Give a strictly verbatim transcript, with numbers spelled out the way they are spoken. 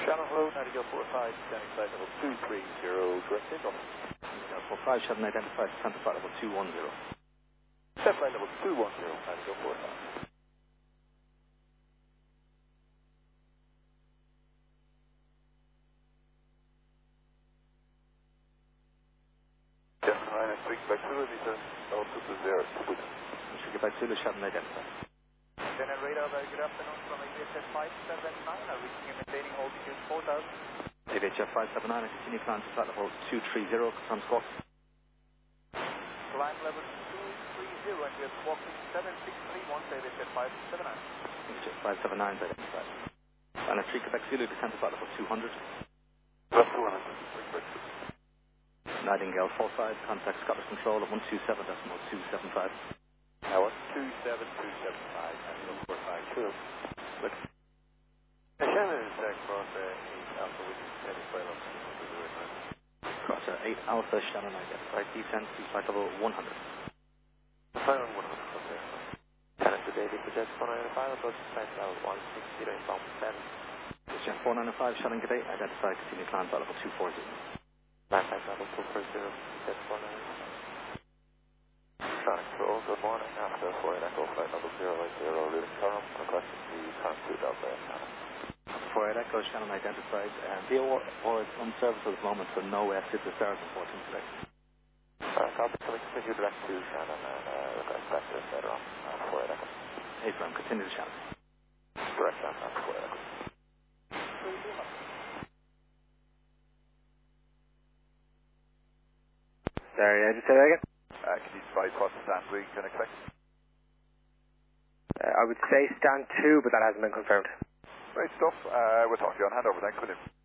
Shannon, hello, Nightingale four five, standing flight level two three zero, direct takeoff. Nightingale four five, Shannon identified, center flight level two one zero. Set flight level two one zero, Nightingale four five. Shannon, I am three back Zulu, Lisa, altitude zero, two. Sugar by Zulu, Shannon identified. Shannon, radar, very good afternoon from A V H F five seven nine, are reaching and maintaining altitude four thousand. A V H F five seven nine, I continue climb to flight level two three zero, confirm squawk. Climb level two three zero, and we are squawking seven six three one, A V H F five seven nine. A V H F five seven nine is identified. And a three Quebec Zulu, descent to flight level two hundred. Plus two hundred, Nightingale four five, contact Scottish Control at one two seven decimal two seven five. Now, two seven two seven five, Nightingale four five two. Look. Shannon is uh, cross uh, eight Alpha with heading flight level two hundred. Cross uh, eight Alpha, Shannon identified, descent to flight level one hundred. Final one hundred, okay. Shannon today, Victor Jet four nine five, approach flight level one six zero, inbound seven. Jet four nine five, Shannon good day, identified, continue climb flight level two four zero. Nine five level two four zero, Jet four nine five. Sonic Control, good morning, after four Echo flight level zero eight zero, routing current, requesting the current two Delta Shannon. For Echo, Shannon identified. Um, the or, or it's on service at the moment, so no uh, sister stars unfortunately today. Uh, copy, can we continue direct to Shannon and uh, request back to later on uh, for Echo? Hey, firm, continue to Shannon. Direct Shannon and for Echo. Sorry, I just said that again. Uh, can you provide what stand we can expect? Uh, I would say stand two, but that hasn't been confirmed. Great stuff. Uh, we'll talk to you on handover. Thanks, William.